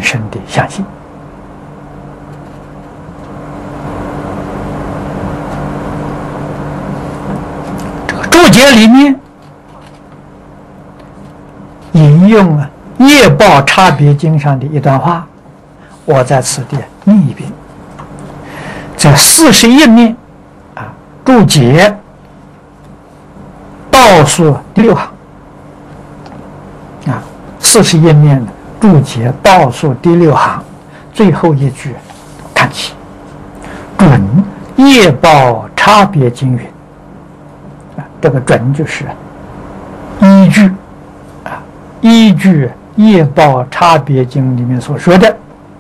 深的相信。这个注解里面引用了《业报差别经》上的一段话，我在此地念一遍。这41面注解倒数第6行41面的注解倒数第6行最后一句，看起准业报差别经云这个准就是依据依据业报差别经里面所说的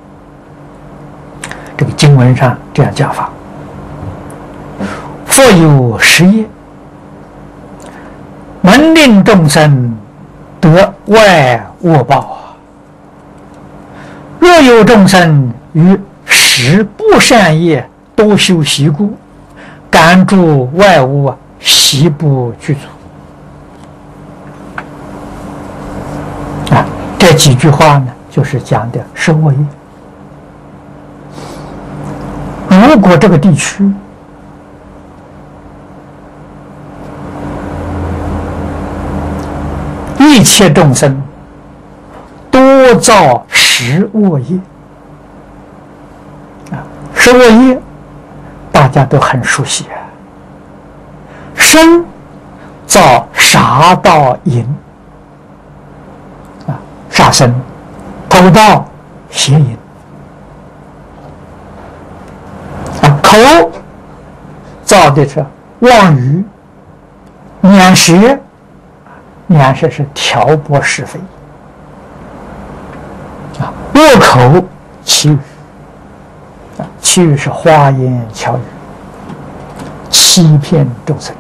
这个经文上这样讲法：佛有10业，能令众生得外恶报。若有众生于10不善业多修习故，感诸外物悉不具足。这几句话呢，就是讲的10恶业。如果这个地区一切众生多造10恶业10恶业大家都很熟悉身造杀盗淫杀生、偷盗、邪淫口造的是妄语、辇舌，辇舌是挑拨是非恶口绮语绮语是花言巧语，欺骗众生。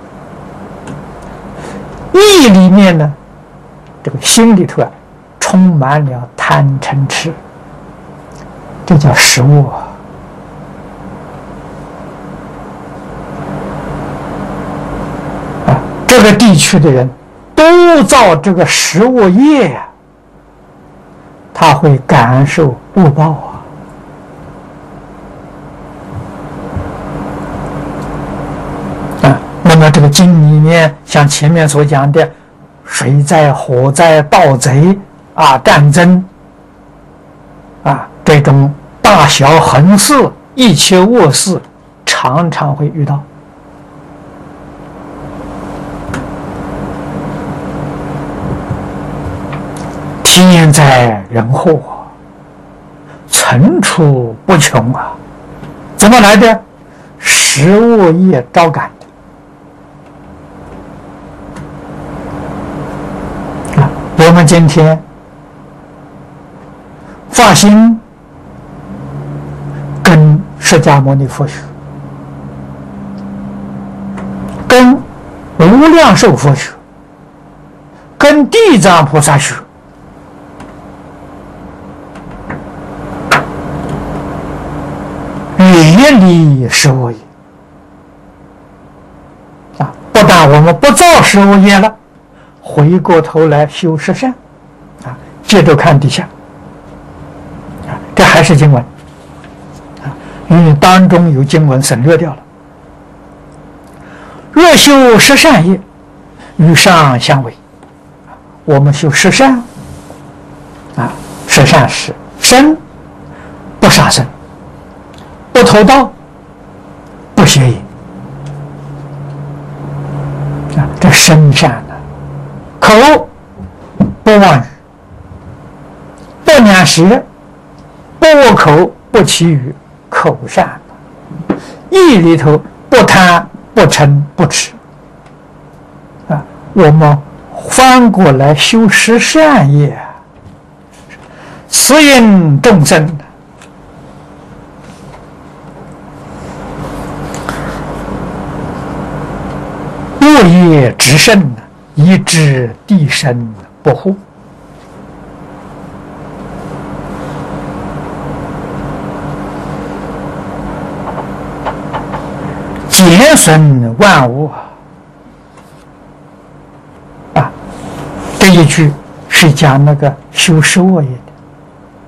意里面呢，这个心里头充满了贪嗔痴，这叫10恶这个地区的人都造这个10恶业他会感受恶报那么这个经里面像前面所讲的水灾、火灾、盗贼战争这种大小横事、一切恶事常常会遇到。天灾人祸层出不穷怎么来的？10恶业招感的我们今天发心跟释迦牟尼佛学，跟无量寿佛学，跟地藏菩萨学，远离10恶业不但我们不造10恶业了，回过头来修10善接着看底下这还是经文因为当中有经文省略掉了。若修10善业，与上相违。我们修10善10善是身不杀生，不偷盗，不邪淫这身善口不妄语，不辇舌，不恶口，不绮语，口善意里头不贪不嗔不痴我们翻过来修10善业，慈引众生恶业直甚，以致地身不护。减损万物这一句是讲那个修10恶业的。